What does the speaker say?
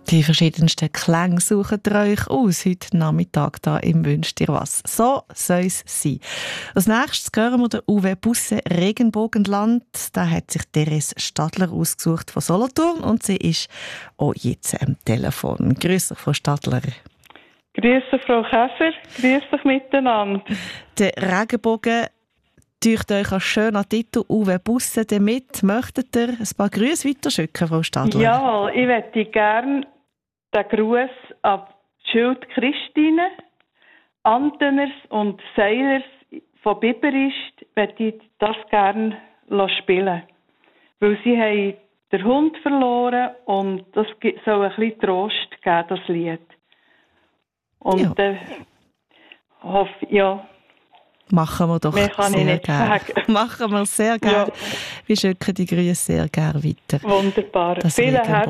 Die verschiedensten Klänge suchen ihr euch aus heute Nachmittag hier im «Wünsch dir was». So soll es sein. Als nächstes hören wir den Uwe Busse «Regenbogenland». Da hat sich Therese Stadler ausgesucht von Solothurn und sie ist auch jetzt am Telefon. Grüß dich, Frau Stadler. Grüß dich, Frau Käfer. Grüß dich miteinander. Der Regenbogen teucht euch als schöner Titel Uwe Busse damit. Möchtet ihr ein paar Grüße weiterschicken, Frau Stadler? Ja, ich möchte gerne den Gruß an Schild Christine, Anteners und Seilers von Biberist möchte ich das gerne spielen. Weil sie haben den Hund verloren und das soll ein bisschen Trost geben, das Lied. Und hoffe ja. Machen wir doch mehr kann sehr ich nicht gerne. sagen. Machen wir sehr gerne. Ja. Wir schicken die Grüße sehr gerne weiter. Wunderbar. Das Vielen Regenbogen.